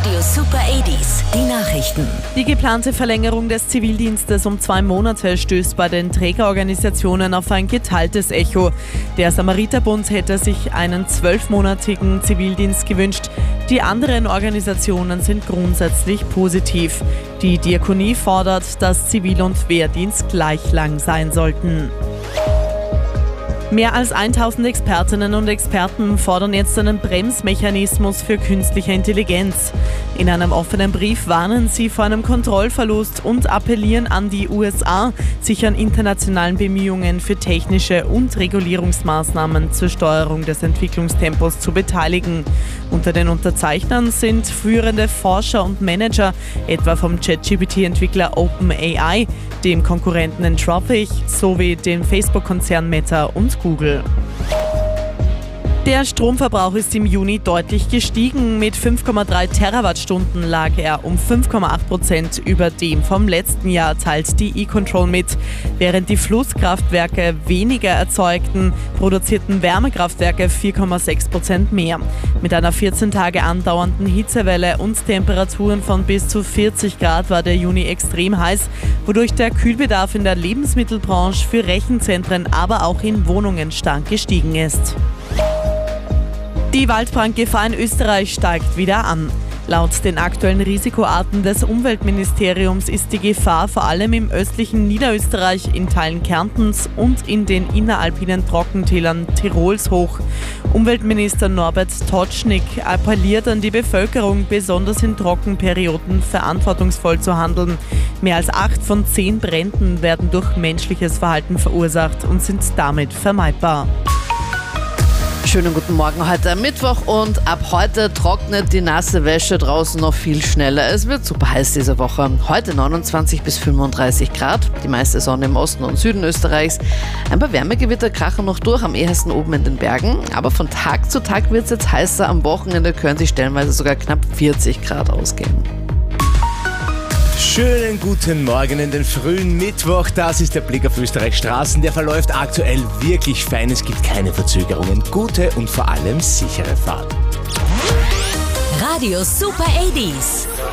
Radio Super 80s, die Nachrichten. Die geplante Verlängerung des Zivildienstes um 2 Monate stößt bei den Trägerorganisationen auf ein geteiltes Echo. Der Samariterbund hätte sich einen 12-monatigen Zivildienst gewünscht. Die anderen Organisationen sind grundsätzlich positiv. Die Diakonie fordert, dass Zivil- und Wehrdienst gleich lang sein sollten. Mehr als 1000 Expertinnen und Experten fordern jetzt einen Bremsmechanismus für künstliche Intelligenz. In einem offenen Brief warnen sie vor einem Kontrollverlust und appellieren an die USA, sich an internationalen Bemühungen für technische und Regulierungsmaßnahmen zur Steuerung des Entwicklungstempos zu beteiligen. Unter den Unterzeichnern sind führende Forscher und Manager, etwa vom ChatGPT-Entwickler OpenAI, dem Konkurrenten Anthropic sowie dem Facebook-Konzern Meta und Google. Der Stromverbrauch ist im Juni deutlich gestiegen. Mit 5,3 Terawattstunden lag er um 5,8% über dem vom letzten Jahr, teilt die E-Control mit. Während die Flusskraftwerke weniger erzeugten, produzierten Wärmekraftwerke 4,6% mehr. Mit einer 14 Tage andauernden Hitzewelle und Temperaturen von bis zu 40 Grad war der Juni extrem heiß, wodurch der Kühlbedarf in der Lebensmittelbranche, für Rechenzentren, aber auch in Wohnungen stark gestiegen ist. Die Waldbrandgefahr in Österreich steigt wieder an. Laut den aktuellen Risikoarten des Umweltministeriums ist die Gefahr vor allem im östlichen Niederösterreich, in Teilen Kärntens und in den inneralpinen Trockentälern Tirols hoch. Umweltminister Norbert Totschnig appelliert an die Bevölkerung, besonders in Trockenperioden verantwortungsvoll zu handeln. Mehr als 8 von 10 Bränden werden durch menschliches Verhalten verursacht und sind damit vermeidbar. Schönen guten Morgen heute am Mittwoch und ab heute trocknet die nasse Wäsche draußen noch viel schneller. Es wird super heiß diese Woche. Heute 29 bis 35 Grad, die meiste Sonne im Osten und Süden Österreichs. Ein paar Wärmegewitter krachen noch durch, am ehesten oben in den Bergen. Aber von Tag zu Tag wird es jetzt heißer. Am Wochenende können sich stellenweise sogar knapp 40 Grad ausgehen. Schönen guten Morgen in den frühen Mittwoch. Das ist der Blick auf Österreichs Straßen. Der verläuft aktuell wirklich fein. Es gibt keine Verzögerungen. Gute und vor allem sichere Fahrt. Radio Super 80s.